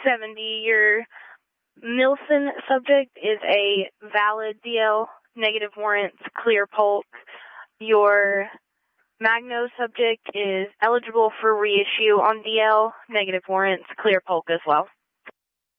70. Your Milson subject is a valid DL, negative warrants, clear Polk. Your Magno subject is eligible for reissue on DL, negative warrants, clear Polk as well.